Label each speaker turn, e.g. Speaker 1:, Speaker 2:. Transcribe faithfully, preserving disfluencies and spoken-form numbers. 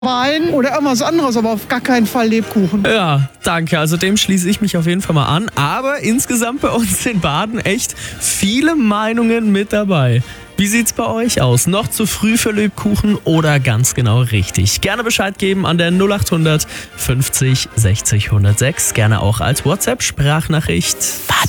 Speaker 1: Wein oder irgendwas anderes, aber auf gar keinen Fall Lebkuchen.
Speaker 2: Ja, danke. Also dem schließe ich mich auf jeden Fall mal an. Aber insgesamt bei uns in Baden echt viele Meinungen mit dabei. Wie sieht's bei euch aus? Noch zu früh für Lebkuchen oder ganz genau richtig? Gerne Bescheid geben an der null acht hundert fünfzig sechzig hundertsechs. Gerne auch als WhatsApp-Sprachnachricht. Baden.